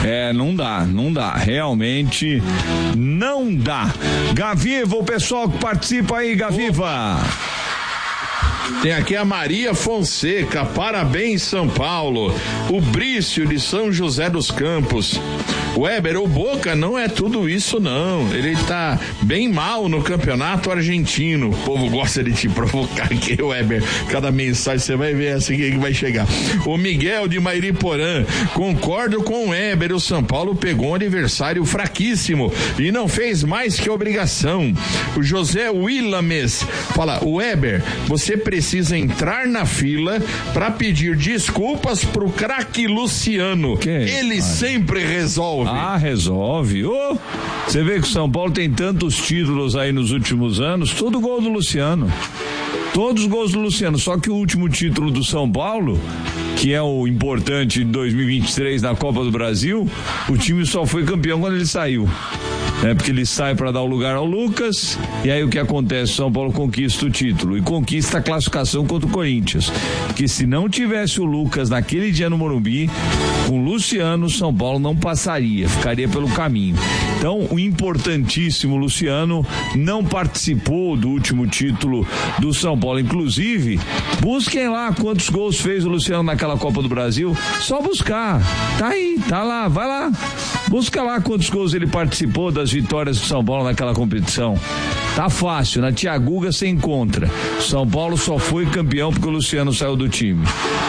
Não dá, realmente não dá. Gaviva, o pessoal que participa aí, Gaviva. Tem aqui a Maria Fonseca, parabéns São Paulo. O Brício de São José dos Campos. Weber, o Boca não é tudo isso não, ele tá bem mal no campeonato argentino. O povo gosta de te provocar aqui, Weber, cada mensagem você vai ver assim que vai chegar. O Miguel de Mairiporã, concordo com o Weber, o São Paulo pegou um adversário fraquíssimo e não fez mais que obrigação. O José Willames fala, Weber, você precisa entrar na fila para pedir desculpas pro craque Luciano, ele sempre resolve. Resolve. Você vê que o São Paulo tem tantos títulos aí nos últimos anos, todo gol do Luciano. Todos os gols do Luciano, só que o último título do São Paulo, que é o importante de 2023 na Copa do Brasil, o time só foi campeão quando ele saiu. Porque ele sai para dar o lugar ao Lucas, e aí o que acontece? O São Paulo conquista o título e conquista a classificação contra o Corinthians, que se não tivesse o Lucas naquele dia no Morumbi, com o Luciano, o São Paulo não passaria, ficaria pelo caminho. Então, o importantíssimo Luciano não participou do último título do São Paulo. Inclusive, busquem lá quantos gols fez o Luciano naquela Copa do Brasil, só buscar, tá aí, tá lá, vai lá, busca lá quantos gols ele participou das vitórias do São Paulo naquela competição. Tá fácil, na Tiaguga você encontra. São Paulo só foi campeão porque o Luciano saiu do time.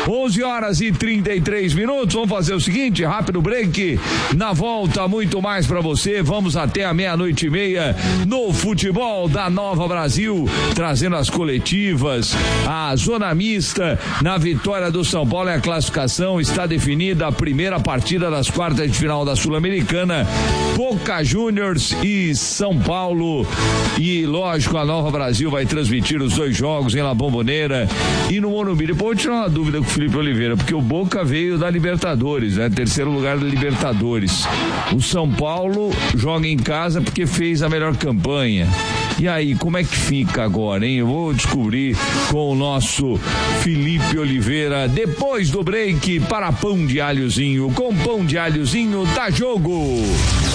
11h33, vamos fazer o seguinte, rápido break, na volta muito mais pra você, vamos até a 00:30 no futebol da Nova Brasil, trazendo as coletivas, a zona mista, na vitória do São Paulo e a classificação está definida a primeira partida das quartas de final da Sul-Americana, Boca Juniors e São Paulo, e lógico, a Nova Brasil vai transmitir os dois jogos em La Bombonera e no Morumbi. Depois eu vou tirar uma dúvida com o Felipe Oliveira, porque o Boca veio da Libertadores, terceiro lugar da Libertadores. O São Paulo joga em casa porque fez a melhor campanha. E aí, como é que fica agora, hein? Eu vou descobrir com o nosso Felipe Oliveira depois do break para Pão de Alhozinho. Com Pão de Alhozinho dá jogo.